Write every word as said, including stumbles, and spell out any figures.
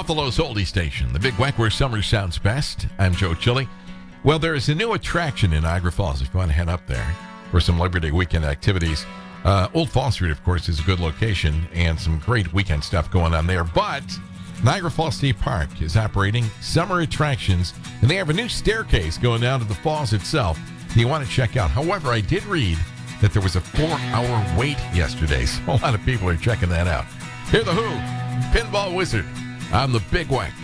Buffalo's oldie station, the Big Weck, where summer sounds best. I'm Joe Chili. Well, there is a new attraction in Niagara Falls if you want to head up there for some Labor Day weekend activities. Uh, Old Falls Street, of course, is a good location and some great weekend stuff going on there. But Niagara Falls State Park is operating summer attractions, and they have a new staircase going down to the falls itself that you want to check out. However, I did read that there was a four-hour wait yesterday, so a lot of people are checking that out. Hear the Who, Pinball Wizard, on the Big Weck.